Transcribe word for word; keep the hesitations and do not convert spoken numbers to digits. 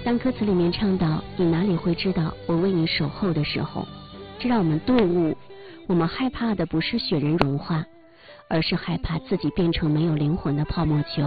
当歌词里面唱到你哪里会知道我为你守候的时候，这让我们顿悟，我们害怕的不是雪人融化，而是害怕自己变成没有灵魂的泡沫球。